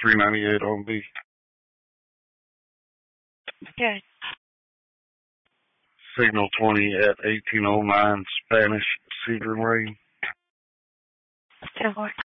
398 on B. Okay. Signal 20 at 1809 Spanish Cedar Lane. Still working.